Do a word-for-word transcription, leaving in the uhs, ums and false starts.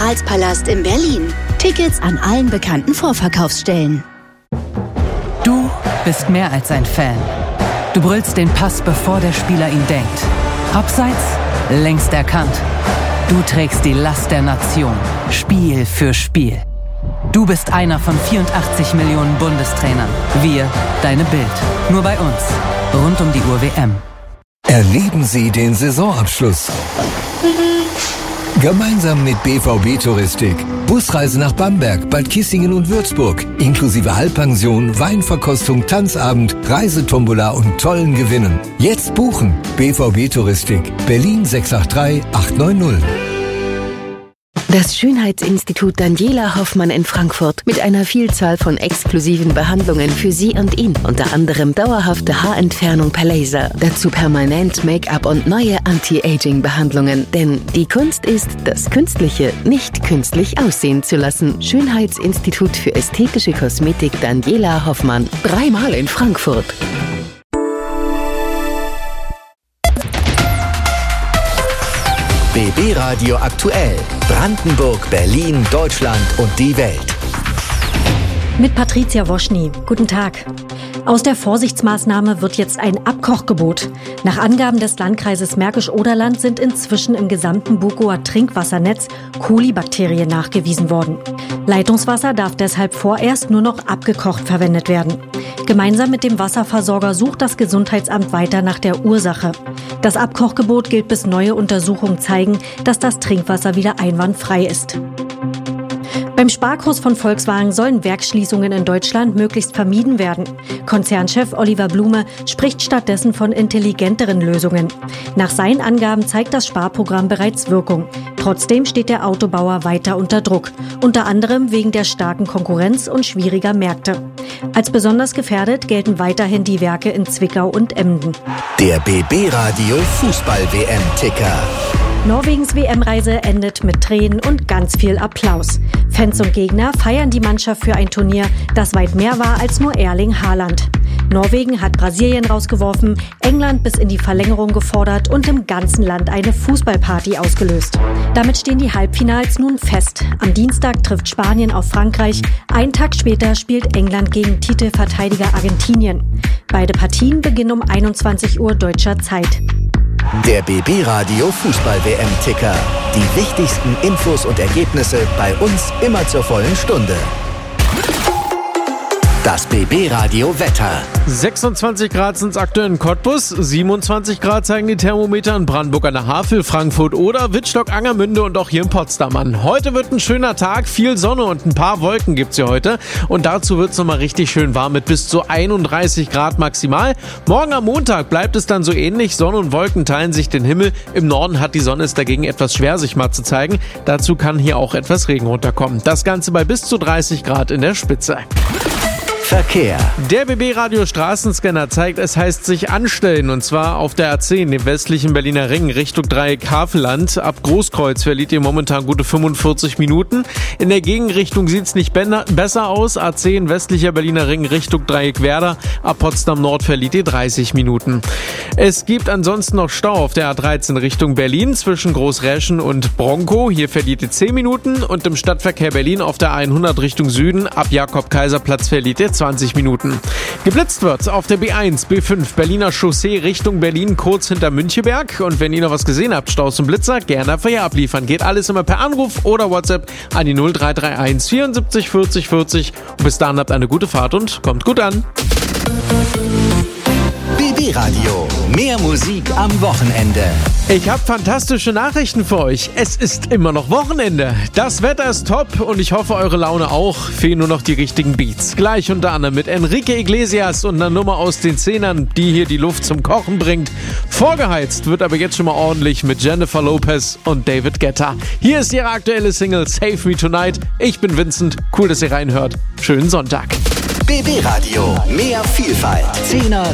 Karlspalast in Berlin. Tickets an allen bekannten Vorverkaufsstellen. Du bist mehr als ein Fan. Du brüllst den Pass, bevor der Spieler ihn denkt. Abseits, längst erkannt. Du trägst die Last der Nation, Spiel für Spiel. Du bist einer von vierundachtzig Millionen Bundestrainern. Wir, deine Bild. Nur bei uns. Rund um die Uhr W M. Erleben Sie den Saisonabschluss gemeinsam mit B V B Touristik. Busreise nach Bamberg, Bad Kissingen und Würzburg. Inklusive Halbpension, Weinverkostung, Tanzabend, Reisetombola und tollen Gewinnen. Jetzt buchen. B V B Touristik. Berlin sechs acht drei acht neun null. Das Schönheitsinstitut Daniela Hoffmann in Frankfurt mit einer Vielzahl von exklusiven Behandlungen für Sie und ihn. Unter anderem dauerhafte Haarentfernung per Laser, dazu permanent Make-up und neue Anti-Aging-Behandlungen. Denn die Kunst ist, das Künstliche nicht künstlich aussehen zu lassen. Schönheitsinstitut für ästhetische Kosmetik Daniela Hoffmann. Dreimal in Frankfurt. B B Radio aktuell. Brandenburg, Berlin, Deutschland und die Welt. Mit Patricia Woschny. Guten Tag. Aus der Vorsichtsmaßnahme wird jetzt ein Abkochgebot. Nach Angaben des Landkreises Märkisch-Oderland sind inzwischen im gesamten Bukower Trinkwassernetz Kolibakterien nachgewiesen worden. Leitungswasser darf deshalb vorerst nur noch abgekocht verwendet werden. Gemeinsam mit dem Wasserversorger sucht das Gesundheitsamt weiter nach der Ursache. Das Abkochgebot gilt, bis neue Untersuchungen zeigen, dass das Trinkwasser wieder einwandfrei ist. Beim Sparkurs von Volkswagen sollen Werksschließungen in Deutschland möglichst vermieden werden. Konzernchef Oliver Blume spricht stattdessen von intelligenteren Lösungen. Nach seinen Angaben zeigt das Sparprogramm bereits Wirkung. Trotzdem steht der Autobauer weiter unter Druck, unter anderem wegen der starken Konkurrenz und schwieriger Märkte. Als besonders gefährdet gelten weiterhin die Werke in Zwickau und Emden. Der B B Radio Fußball-W M-Ticker. Norwegens W M-Reise endet mit Tränen und ganz viel Applaus. Fans und Gegner feiern die Mannschaft für ein Turnier, das weit mehr war als nur Erling Haaland. Norwegen hat Brasilien rausgeworfen, England bis in die Verlängerung gefordert und im ganzen Land eine Fußballparty ausgelöst. Damit stehen die Halbfinals nun fest. Am Dienstag trifft Spanien auf Frankreich. Einen Tag später spielt England gegen Titelverteidiger Argentinien. Beide Partien beginnen um einundzwanzig Uhr deutscher Zeit. Der B B Radio Fußball-W M-Ticker. Die wichtigsten Infos und Ergebnisse bei uns immer zur vollen Stunde. Das B B Radio Wetter. sechsundzwanzig Grad sind es aktuell in Cottbus, siebenundzwanzig Grad zeigen die Thermometer in Brandenburg an der Havel, Frankfurt oder Wittstock, Angermünde und auch hier in Potsdam an. Heute wird ein schöner Tag, viel Sonne und ein paar Wolken gibt's hier heute. Und dazu wird's nochmal richtig schön warm mit bis zu einunddreißig Grad maximal. Morgen am Montag bleibt es dann so ähnlich. Sonne und Wolken teilen sich den Himmel. Im Norden hat die Sonne es dagegen etwas schwer, sich mal zu zeigen. Dazu kann hier auch etwas Regen runterkommen. Das Ganze bei bis zu dreißig Grad in der Spitze. Verkehr. Der B B-Radio Straßenscanner zeigt, es heißt sich anstellen, und zwar auf der A zehn, dem westlichen Berliner Ring, Richtung Dreieck Havelland. Ab Großkreuz verliert ihr momentan gute fünfundvierzig Minuten. In der Gegenrichtung sieht's nicht besser aus. A zehn, westlicher Berliner Ring, Richtung Dreieck Werder. Ab Potsdam Nord verliert ihr dreißig Minuten. Es gibt ansonsten noch Stau auf der A dreizehn Richtung Berlin zwischen Großräschen und Bronkow. Hier verliert ihr zehn Minuten. Und im Stadtverkehr Berlin auf der hundert Richtung Süden. Ab Jakob-Kaiser-Platz verliert ihr zwanzig Minuten. Geblitzt wird auf der B eins, B fünf, Berliner Chaussee Richtung Berlin, kurz hinter Müncheberg. Und wenn ihr noch was gesehen habt, Staus und Blitzer, gerne dafür hier abliefern. Geht alles immer per Anruf oder WhatsApp an die null drei drei eins vierundsiebzig vierzig vierzig. Und bis dahin habt eine gute Fahrt und kommt gut an. B B Radio. Mehr Musik am Wochenende. Ich habe fantastische Nachrichten für euch. Es ist immer noch Wochenende. Das Wetter ist top und ich hoffe, eure Laune auch. Fehlen nur noch die richtigen Beats. Gleich unter anderem mit Enrique Iglesias und einer Nummer aus den Zehnern, die hier die Luft zum Kochen bringt. Vorgeheizt wird aber jetzt schon mal ordentlich mit Jennifer Lopez und David Guetta. Hier ist ihre aktuelle Single Save Me Tonight. Ich bin Vincent. Cool, dass ihr reinhört. Schönen Sonntag. B B Radio. Mehr Vielfalt. Zehner,